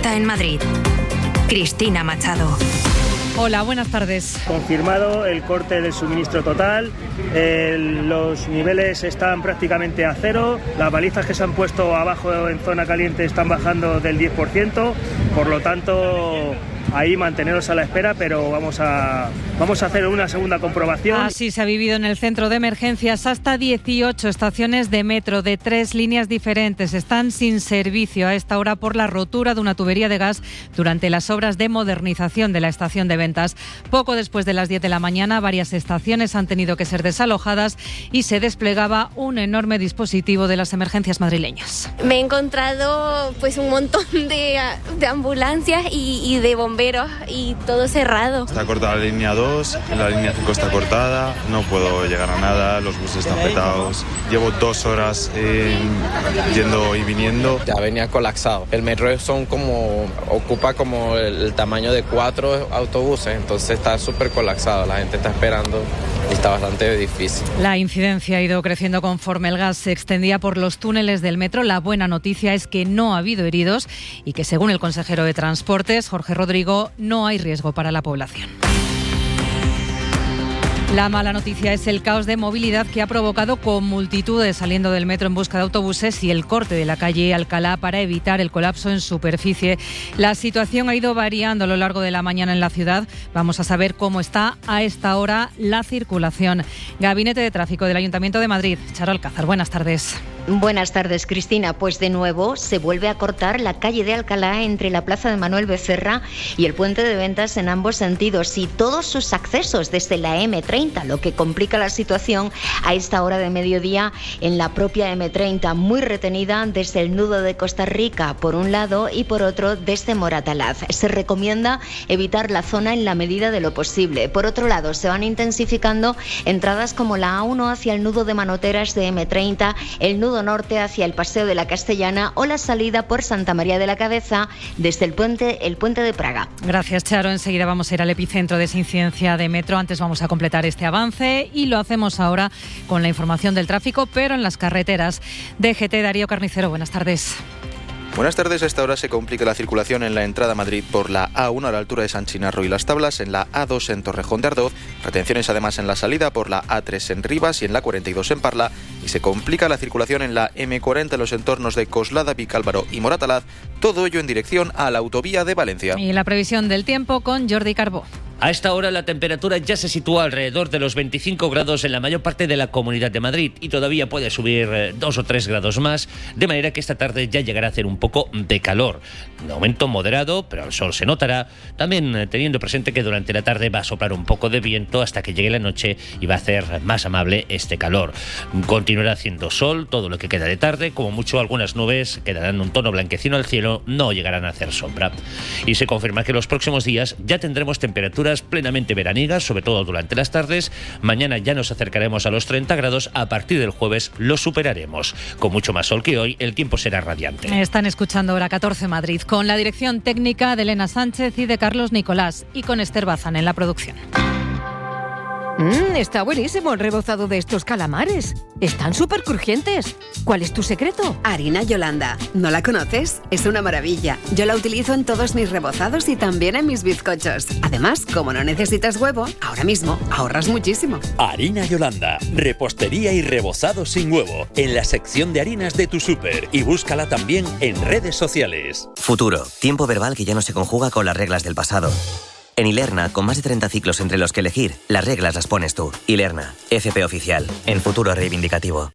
directa en Madrid. Cristina Machado. Hola, buenas tardes. Confirmado el corte del suministro total, los niveles están prácticamente a cero, las balizas que se han puesto abajo en zona caliente están bajando del 10%, por lo tanto ahí manteneros a la espera, pero vamos a hacer una segunda comprobación. Así se ha vivido en el centro de emergencias. Hasta 18 estaciones de metro de 3 líneas diferentes están sin servicio a esta hora por la rotura de una tubería de gas durante las obras de modernización de la estación de Ventas. Poco después de las 10 de la mañana, varias estaciones han tenido que ser desalojadas y se desplegaba un enorme dispositivo de las emergencias madrileñas. Me he encontrado pues un montón de ambulancias y de bomberos y todo cerrado. Está cortada la línea 2, la línea 5 está cortada, no puedo llegar a nada, los buses están petados. Llevo 2 horas yendo y viniendo. Ya venía colapsado. El metro ocupa como el tamaño de 4 autobuses, entonces está súper colapsado, la gente está esperando y está bastante difícil. La incidencia ha ido creciendo conforme el gas se extendía por los túneles del metro. La buena noticia es que no ha habido heridos y que, según el consejero de Transportes, Jorge Rodrigo, no hay riesgo para la población. La mala noticia es el caos de movilidad que ha provocado con multitudes saliendo del metro en busca de autobuses y el corte de la calle Alcalá para evitar el colapso en superficie. La situación ha ido variando a lo largo de la mañana en la ciudad. Vamos a saber cómo está a esta hora la circulación. Gabinete de Tráfico del Ayuntamiento de Madrid. Charo Alcázar, buenas tardes. Buenas tardes, Cristina. Pues de nuevo se vuelve a cortar la calle de Alcalá entre la plaza de Manuel Becerra y el puente de Ventas en ambos sentidos y todos sus accesos desde la M30, lo que complica la situación a esta hora de mediodía en la propia M30, muy retenida desde el nudo de Costa Rica por un lado y por otro desde Moratalaz. Se recomienda evitar la zona en la medida de lo posible. Por otro lado, se van intensificando entradas como la A1 hacia el nudo de Manoteras de M30, el nudo norte hacia el Paseo de la Castellana o la salida por Santa María de la Cabeza desde el puente de Praga. Gracias, Charo. Enseguida vamos a ir al epicentro de esa incidencia de metro. Antes vamos a completar este avance y lo hacemos ahora con la información del tráfico, pero en las carreteras. DGT, Darío Carnicero, buenas tardes. Buenas tardes. A esta hora se complica la circulación en la entrada a Madrid por la A1 a la altura de San Chinarro y Las Tablas, en la A2 en Torrejón de Ardoz, retenciones además en la salida por la A3 en Rivas y en la 42 en Parla, y se complica la circulación en la M40 en los entornos de Coslada, Vicálvaro y Moratalaz, todo ello en dirección a la autovía de Valencia. Y la previsión del tiempo con Jordi Carbó. A esta hora la temperatura ya se sitúa alrededor de los 25 grados en la mayor parte de la Comunidad de Madrid y todavía puede subir 2 o 3 grados más, de manera que esta tarde ya llegará a hacer un poco de calor. Un aumento moderado, pero el sol se notará, también teniendo presente que durante la tarde va a soplar un poco de viento hasta que llegue la noche y va a hacer más amable este calor. Continuará haciendo sol todo lo que queda de tarde, como mucho algunas nubes quedarán un tono blanquecino al cielo, no llegarán a hacer sombra. Y se confirma que los próximos días ya tendremos temperaturas plenamente veraniegas, sobre todo durante las tardes. Mañana ya nos acercaremos a los 30 grados, a partir del jueves lo superaremos. Con mucho más sol que hoy, el tiempo será radiante. Están escuchando Hora 14 Madrid, con la dirección técnica de Elena Sánchez y de Carlos Nicolás, y con Esther Bazán en la producción. Está buenísimo el rebozado de estos calamares. Están súper crujientes. ¿Cuál es tu secreto? Harina Yolanda. ¿No la conoces? Es una maravilla. Yo la utilizo en todos mis rebozados y también en mis bizcochos. Además, como no necesitas huevo, ahora mismo ahorras muchísimo. Harina Yolanda. Repostería y rebozado sin huevo. En la sección de harinas de tu súper. Y búscala también en redes sociales. Futuro. Tiempo verbal que ya no se conjuga con las reglas del pasado. En Ilerna, con más de 30 ciclos entre los que elegir, las reglas las pones tú. Ilerna, FP Oficial, en futuro reivindicativo.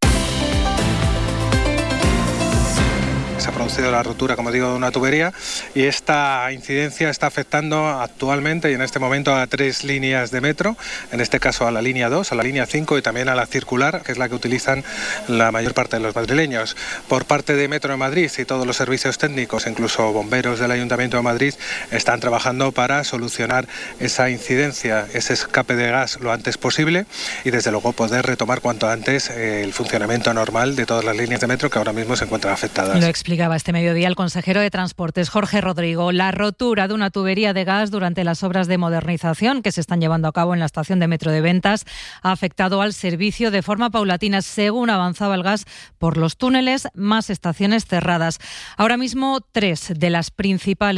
Se ha producido la rotura, como digo, de una tubería y esta incidencia está afectando actualmente y en este momento a 3 líneas de metro, en este caso a la línea 2, a la línea 5 y también a la circular, que es la que utilizan la mayor parte de los madrileños. Por parte de Metro de Madrid y todos los servicios técnicos, incluso bomberos del Ayuntamiento de Madrid, están trabajando para solucionar esa incidencia, ese escape de gas lo antes posible y desde luego poder retomar cuanto antes el funcionamiento normal de todas las líneas de metro que ahora mismo se encuentran afectadas. Lo explicaba este mediodía el consejero de Transportes, Jorge Rodrigo. La rotura de una tubería de gas durante las obras de modernización que se están llevando a cabo en la estación de metro de Ventas ha afectado al servicio de forma paulatina. Según avanzaba el gas por los túneles, más estaciones cerradas. Ahora mismo 3 de las principales